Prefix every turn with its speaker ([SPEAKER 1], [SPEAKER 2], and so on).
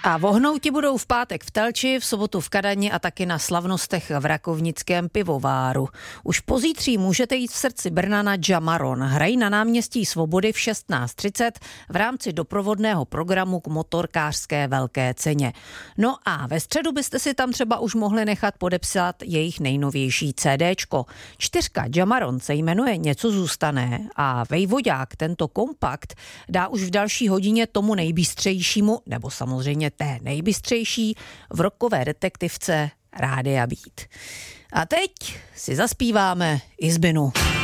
[SPEAKER 1] A vohnouti budou v pátek v Telči, v sobotu v Kadani a taky na slavnostech v Rakovnickém pivováru. Už pozítří můžete jít v srdci Brna na Jamaron. Hrají na náměstí Svobody v 16:30 v rámci doprovodného programu k motorkářské velké ceně. No a ve středu byste si tam třeba už mohli nechat podepsat jejich nejnovější CDčko. 4 Jamaron se jmenuje Něco zůstane a Vejvodák tento kompakt dá už v další hodině tomu nejbystřejšímu, nebo samozřejmě té nejbystřejší, v rockové detektivce Rádia Beat. A teď si zaspíváme Izbinu.